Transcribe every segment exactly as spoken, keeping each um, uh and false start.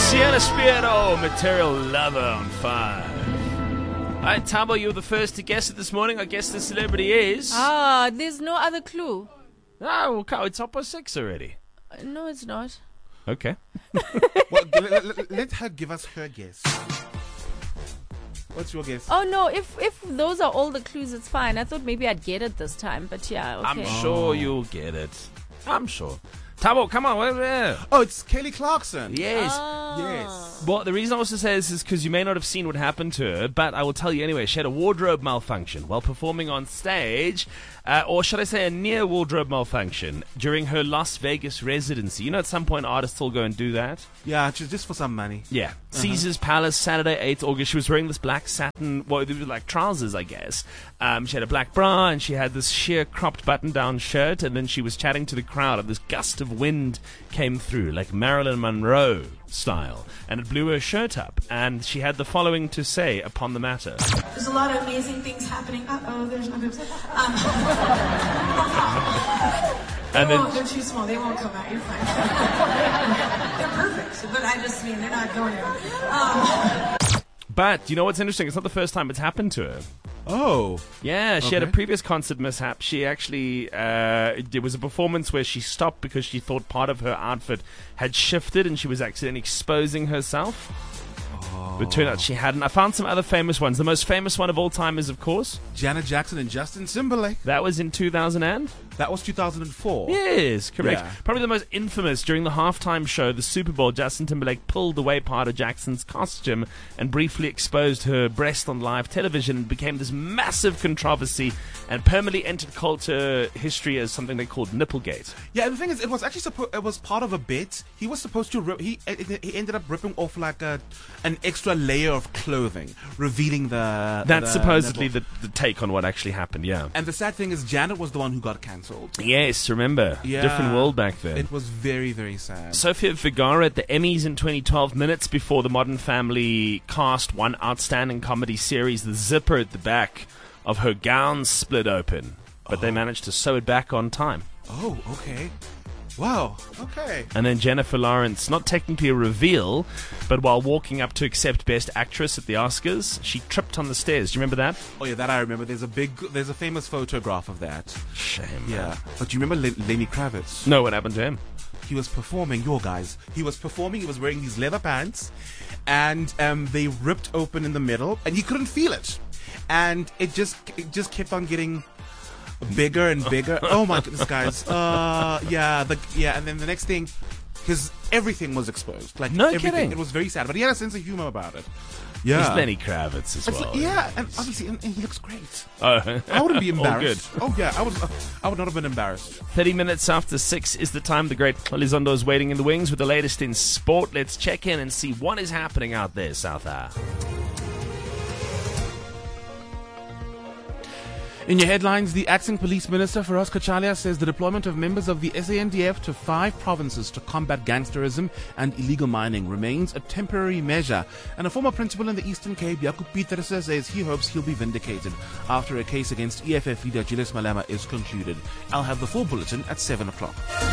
Sienna Spiro, Material Lover on five. All right, Tabo, you were the first to guess it this morning. I guess the celebrity is... Ah, there's no other clue. Oh, okay, it's up by six already. Uh, no, it's not. Okay. Well, let, let, let her give us her guess. What's your guess? Oh, no, if if those are all the clues, it's fine. I thought maybe I'd get it this time, but yeah, okay. I'm sure you'll get it. I'm sure. Tabo, come on. Where, where? Oh, it's Kelly Clarkson. Yes. Ah. Yes. Well, the reason I also say this is because you may not have seen what happened to her, but I will tell you anyway. She had a wardrobe malfunction while performing on stage, uh, or should I say a near wardrobe malfunction during her Las Vegas residency. You know, at some point artists will go and do that. Yeah, just just for some money. Yeah. Uh-huh. Caesar's Palace, Saturday, eighth of August. She was wearing this black satin, well, they were like trousers, I guess. Um, she had a black bra, and she had this sheer cropped button-down shirt, and then she was chatting to the crowd, and this gust of wind came through, like Marilyn Monroe style, and it blew her shirt up, and she had the following to say upon the matter. There's a lot of amazing things happening. Uh-oh, there's my boobs. Um, And they then, won't, they're too small. They won't come out. You're fine. They're perfect, but I just mean they're not going anywhere. Um, but you know what's interesting? It's not the first time it's happened to her. Oh. Yeah, she had a Okay. previous concert mishap. She actually, uh, there was a performance where she stopped because she thought part of her outfit had shifted and she was accidentally exposing herself. Oh. But it turned out she hadn't. I found some other famous ones. The most famous one of all time is, of course, Janet Jackson and Justin Timberlake. that was in two thousand and That was two thousand four. Yes, correct. Yeah. Probably the most infamous during the halftime show, the Super Bowl, Justin Timberlake pulled away part of Jackson's costume and briefly exposed her breast on live television and became this massive controversy and permanently entered culture history as something they called Nipplegate. Yeah, and the thing is, it was actually supposed. It was part of a bit. He was supposed to. Rip, he he ended up ripping off like a an extra layer of clothing, revealing the. That's the supposedly nipple. the, the take on what actually happened, yeah. And the sad thing is, Janet was the one who got cancelled. Yes, remember. Yeah. Different world back then. It was very, very sad. Sofia Vergara at the Emmys in twenty twelve, minutes before the Modern Family cast one outstanding comedy series, the zipper at the back of her gown split open, but they managed to sew it back on time. Oh, okay. Wow. Okay. And then Jennifer Lawrence, not technically a reveal, but while walking up to accept Best Actress at the Oscars, she tripped on the stairs. Do you remember that? Oh yeah, that I remember. There's a big, there's a famous photograph of that. Shame. Yeah. But you remember Len- Lenny Kravitz? No, what happened to him? He was performing, your guys. He was performing, he was wearing these leather pants, and um, they ripped open in the middle, and he couldn't feel it. And it just it just kept on getting bigger and bigger. Oh my goodness, guys. Uh, yeah, the yeah, and then the next thing, his everything was exposed. Like No everything. kidding. It was very sad, but he had a sense of humor about it. Yeah. There's Lenny Kravitz as It's well. like- yeah, and obviously, and, and he looks great. Oh. I wouldn't be All embarrassed. good. Oh yeah, I would. Uh, I would not have been embarrassed. thirty minutes after six is the time the great Elizondo is waiting in the wings with the latest in sport. Let's check in and see what is happening out there, Southa. In your headlines, the acting police minister, Feroz Kachalia, says the deployment of members of the S A N D F to five provinces to combat gangsterism and illegal mining remains a temporary measure. And a former principal in the Eastern Cape, Jakub Pieterse, says he hopes he'll be vindicated after a case against E F F leader Julius Malema is concluded. I'll have the full bulletin at seven o'clock.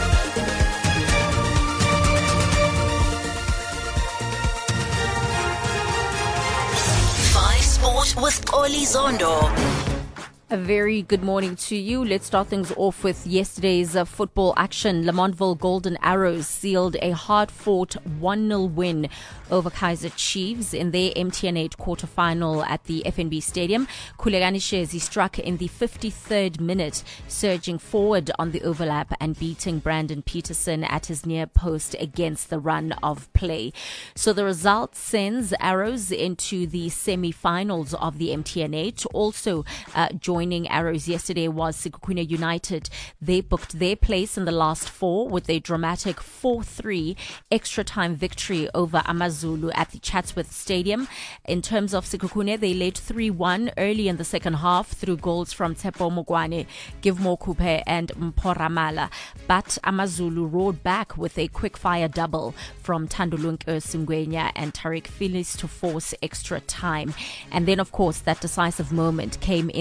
Five Sport with Olizondo. A very good morning to you. Let's start things off with yesterday's uh, football action. Lamontville Golden Arrows sealed a hard-fought one nil win over Kaizer Chiefs in their M T N eight quarterfinal at the F N B Stadium. Kulegani Shezi struck in the fifty-third minute, surging forward on the overlap and beating Brandon Peterson at his near post against the run of play. So the result sends Arrows into the semi-finals of the M T N eight. Also uh, joining Arrows yesterday was Sekhukhune United. They booked their place in the last four with a dramatic four three extra time victory over Amazulu at the Chatsworth Stadium. In terms of Sekhukhune, they led three one early in the second half through goals from Tsepo Mugwane, Givmo Kupe and Mporamala. But Amazulu roared back with a quick-fire double from Tandulunke Singwenya and Tariq Philis to force extra time. And then, of course, that decisive moment came in the ninetieth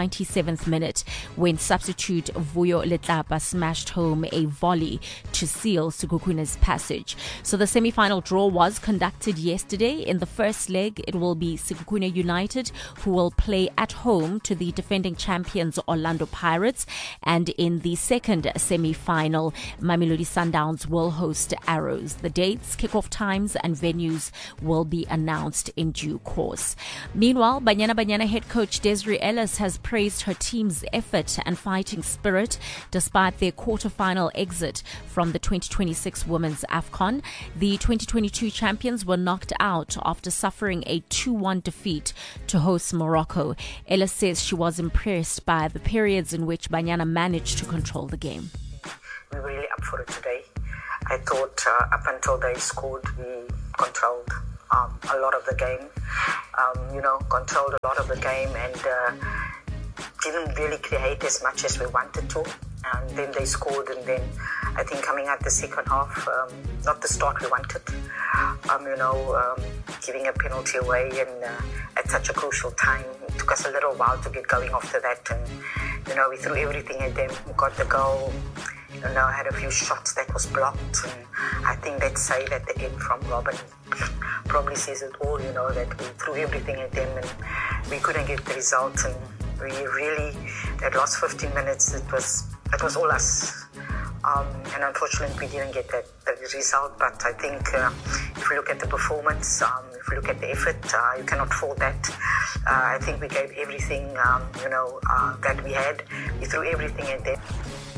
ninety-seventh minute when substitute Vuyo Letlapa smashed home a volley to seal Sekhukhunya's passage. So the semi-final draw was conducted yesterday. In the first leg, it will be Sekhukhuna United who will play at home to the defending champions Orlando Pirates, and in the second semi-final, Mamelodi Sundowns will host Arrows. The dates, kickoff times and venues will be announced in due course. Meanwhile, Banyana Banyana head coach Desiree Ellis has praised her team's effort and fighting spirit despite their quarter-final exit from the twenty twenty-six Women's AFCON. The twenty twenty-two champions were knocked out after suffering a two one defeat to host Morocco. Ellis says she was impressed by the periods in which Banyana managed to control the game. We were really up for it today. I thought uh, up until they scored, we controlled um, a lot of the game. Um, you know, controlled a lot of the game and uh, didn't really create as much as we wanted to. And then they scored, and then I think coming out the second half, um, not the start we wanted. Um, you know, um, giving a penalty away and uh, at such a crucial time. It took us a little while to get going after that, and you know, we threw everything at them. We got the goal. You know, I had a few shots that was blocked, and I think that save at the end from Robin probably says it all. You know, that we threw everything at them and we couldn't get the result, and we really, that last fifteen minutes, it was it was all us. Um, and unfortunately, we didn't get that, that result. But I think uh, if you look at the performance, um, if you look at the effort, uh, you cannot fault that. Uh, I think we gave everything, um, you know, uh, that we had. We threw everything at them.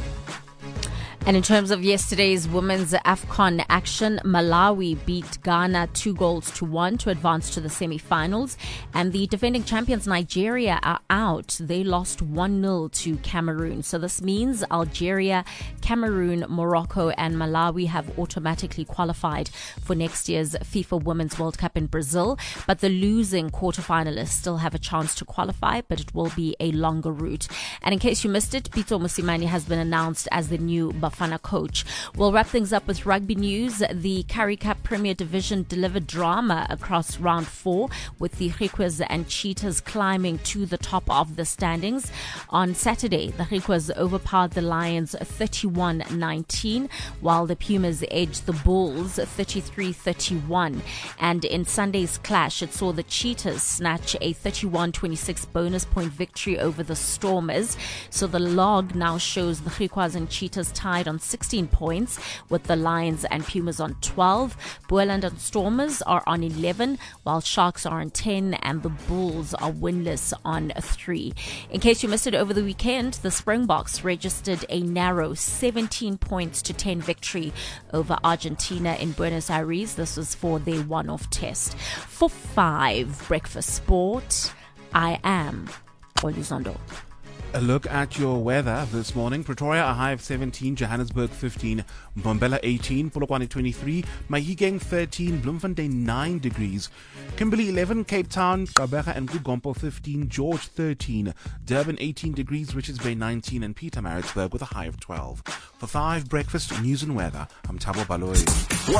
And in terms of yesterday's women's AFCON action, Malawi beat Ghana two goals to one to advance to the semi-finals. And the defending champions Nigeria are out. They lost one nil to Cameroon. So this means Algeria, Cameroon, Morocco and Malawi have automatically qualified for next year's FIFA Women's World Cup in Brazil. But the losing quarterfinalists still have a chance to qualify, but it will be a longer route. And in case you missed it, Pitso Mosimane has been announced as the new Bafana coach. We'll wrap things up with rugby news. The Currie Cup Premier Division delivered drama across round four, with the Griquas and Cheetahs climbing to the top of the standings. On Saturday, the Griquas overpowered the Lions thirty-one nineteen, while the Pumas edged the Bulls thirty-three thirty-one. And in Sunday's clash, it saw the Cheetahs snatch a thirty-one twenty-six bonus point victory over the Stormers. So the log now shows the Griquas and Cheetahs tied on sixteen points, with the Lions and Pumas on twelve. Boland and Stormers are on eleven, while Sharks are on ten, and the Bulls are winless on three. In case you missed it over the weekend, the Springboks registered a narrow seventeen points to ten victory over Argentina in Buenos Aires. This was for their one-off test. For five Breakfast Sport, I am Oli Zondo. A look at your weather this morning. Pretoria, a high of seventeen, Johannesburg fifteen, Mbombela eighteen, Polokwane twenty-three, Mahikeng thirteen, Bloemfontein nine degrees, Kimberley eleven, Cape Town, Gqeberha and Gugompo fifteen, George thirteen, Durban eighteen degrees, Richards Bay nineteen, and Pietermaritzburg with a high of twelve. For five Breakfast News and Weather, I'm Thabo Baloyi.